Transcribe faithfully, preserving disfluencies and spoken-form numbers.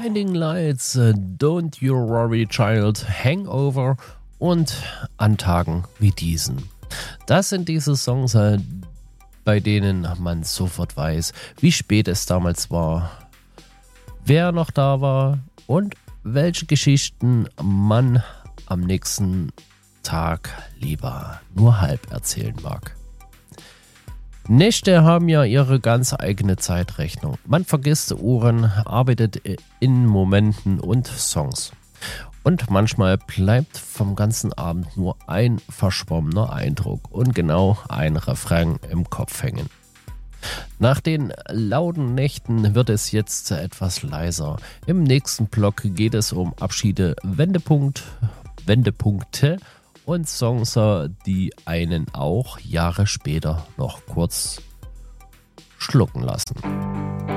Blinding Lights, Don't You Worry Child, Hangover und An Tagen wie diesen. Das sind diese Songs, bei denen man sofort weiß, wie spät es damals war, wer noch da war und welche Geschichten man am nächsten Tag lieber nur halb erzählen mag. Nächte haben ja ihre ganz eigene Zeitrechnung. Man vergisst Uhren, arbeitet in Momenten und Songs. Und manchmal bleibt vom ganzen Abend nur ein verschwommener Eindruck und genau ein Refrain im Kopf hängen. Nach den lauten Nächten wird es jetzt etwas leiser. Im nächsten Block geht es um Abschiede, Wendepunkt, Wendepunkte und Songs, die einen auch Jahre später noch kurz schlucken lassen.